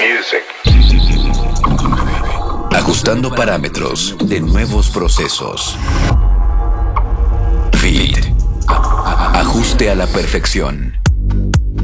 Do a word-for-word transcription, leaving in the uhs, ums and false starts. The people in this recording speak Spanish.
music. Ajustando parámetros de nuevos procesos. Fit. Ajuste a la perfección.